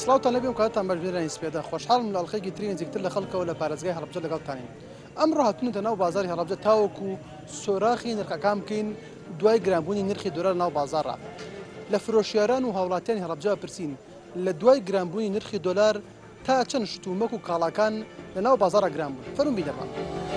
سلااوان لەبێ کاتان بەژێرانی سپێدا خۆشحاڵم لە ئەڵخەیەکی تری نزیکتر لە خەڵکەوە لە پارێزگای هەڵەبجە لەگەڵتانین. ئەمڕۆ هاتوونەتە ناو بازاری هەڵەبجە تاوەکو سۆراخی نرخەکان بکەین دوای گرانبوونی نرخی دۆلار ناو بازارڕا. لە فرۆشیاران و هاوڵاتیانی هەڵەبجە پرسین لە دوای گرانبوونی نرخی دۆلار تا چەند شتومەک و کاڵاکان لە ناو بازارە گران بوون. فەرمووی دەبا.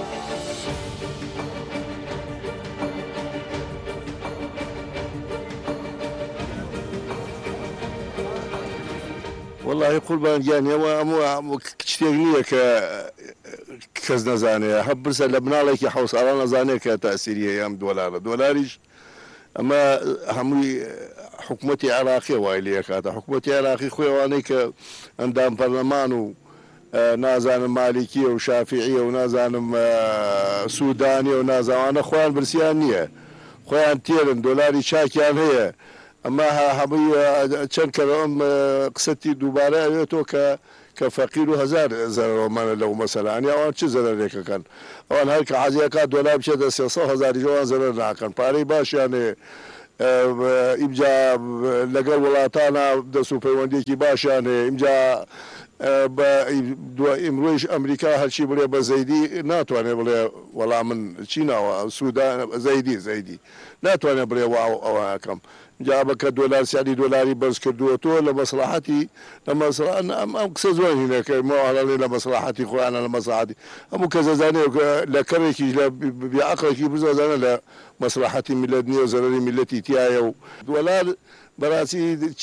والله قوربان گیان ئێوە ئەموو شتێک نییە کە کەس نەزانێ هەب برسە لە بناڵێکی حەوت ساڵان نەزانێت کە تاسیریە ئەم دۆلارە دۆلاریش ئەمە هەمووی حکوومەتی عێراقی وای لێ کاتە حکوومەتی عێراقی خۆیوانەی کە ئەندام پەرلەمان و نازانم مالیکیە و شافعیە و نازانم سوودانی و نازانوانە خۆیان برسیان نییە خۆیان تێرن دۆلاری چاکیان هەیە ئەمە هەمووی چەند کە ئەم قسەتی دووبارە ئەوێتەوە کە فەقیر و هەزار زەرەوەمانە لەو مەسەلانی ئەوان چ زەرەرێکەکەن ئەوان هەر کە حەزیەکە دۆلار بچێتە 300,000 جوان زەرەر ناکەن پارەی باشیانێ ئیمجا لەگەڵ وڵاتانە دەست و پەیوەندێکی باشیانێ ئیمجا ئیمڕۆیش ئەمریکا هەرچی بڵێ بە زەیدی ناتوانێت بڵێ وەڵام من چی ناوە سوودان زەیدی ناتوانێت بڵێ ئەوە یەکەم جا بەکە دۆلار سیانی دۆلاری بەرز کردووەتەوە لە مەسلحەتی ئەم قسە زۆر هینەکە ماڵێ لە مەسلحەتی خۆیانە لە مەسلحەتی هەموو کەس دەزانێت لە کەڕێکی لە بیعەقڵێکی بزانە لە مەسلحەتی میلەت نییە و زەرەری میلەتی تایە و دۆلار بەڕاستی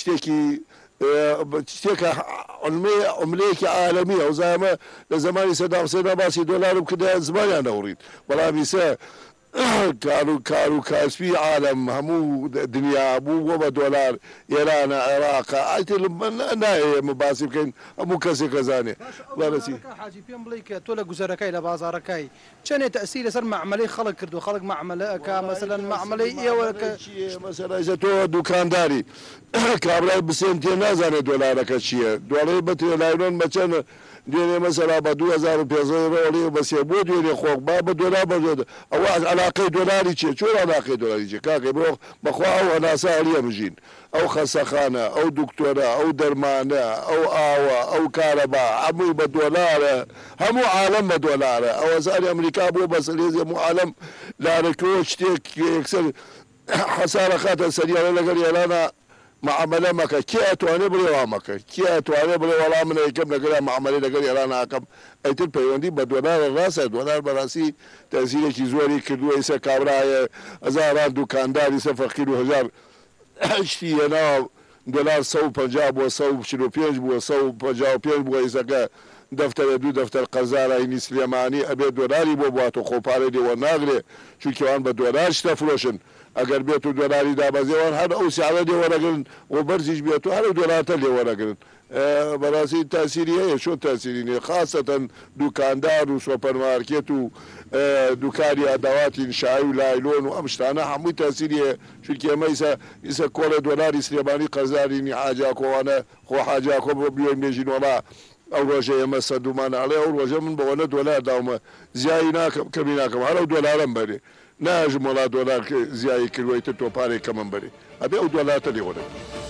شتێکە عملەیەکی عالەمیە ئەو زامە لە زمانی سەدام حوسێن باسی دۆلار بکردە زمانیان نەوڕیت بەڵام ئیسا کار و کاسبی عالم هەموو دنیا بوو وە بە دۆلار ئێرانە عێراقە ئایتر نایە باسی بکەین هەموو کەسێک کەزانێ بەڕاستی حاجی پێم بڵێ کە تۆ لە گوزەرەکەی لە بازارەکەی چەندێ تەئسیر لەسەر معاملەی خەڵک کردو خەڵک معاملەکە مەسەلەن معاملەی ئێوە کە مەسەلە تۆ دوکانداری کابرای بسێن تێ نازانێت دۆلارەکە چییە دوڵێ بەتێ لایرۆن بەچەند دوێنێ مەسەلا بە 2500 بەسێ بۆ دوێنێ خۆک با بە دۆلار بەزۆ ئەوە عەلاقەی دۆلاری چێ چۆن عەلاقەی دۆلاری چێ کاکەی بۆ بەخوا ئەو هەناسە هەڵیە بژین ئەو خەسەخانە ئەو دکتۆرە ئەو دەرمانە ئەو ئاوە ئەو کارەبا هەمووی بە دۆلارە هەموو عالەم بە دۆلارە ئەوە زاری ئەمریکا بۆ بەسەرێزی هەموو عالەم لارەکەوە شتێک یەکسەر حەسارە خاتە سەریانە لەگەڵ ئێرانە معاملە مەکە کێ ئەتوانێ بڵێ وا مەکە کێ ئەتوانێ بڵێ وەڵام من یەکەم لەگەڵ معاملەی لەگەڵ ئێران ناکەم ئەیتر پەیوەندی بە دۆلارە ڕاستە دۆلار بەڕاستی تەزیرێکی زۆری کردووە ئیسە کابرایە هەزاران دوکانداری سە فەقیر و هەزار شتی هێناوە دۆلار 150 بووە 145 بووە 155 بووە ئیسەکە دەفتەرە دوو دەفتەر قەرزارایینی سلێمانی ئەبێ دۆلاری بۆ بواتە خۆپارە لێوە ناگرێ چونکەوان بە دۆلار شتە فرۆشن ئەگەر بێت و دۆلاری دابەزێوان هەر ئەو سیاوە لێوەرەگرن و بەرزیش بێت و هەر دۆلارتە لێوەرەگرن بەڕاستی تاسیری هەیە چۆن تاسیری نیە خاصەتەن دوکاندار و سۆپەرمارکێت و دوکاری ئاداواتی نشایی و لایلۆن و ئەم شتانە هەمووی تاسیری هەیە چونکە ئێمە ئیسە کۆڵە دۆلاری سلێمانی قەرزارینی حاجاکۆوانە خۆ حاجاکۆ بۆ بیۆین بێژین وەڵا ئەو ڕۆژە ئێمە سەردومانە ئەڵێ ئەو ڕۆژە من بەوەنە دۆلار داومە زیایی ناکەم کەمی ناکەم هەر ئەو دۆلارم بەرێ ناژم وڵا دۆلار زیایی کردوەیتر تۆ پارێک کەمم بەرێ ئەبێ ئەو دۆلارتە لێوەرە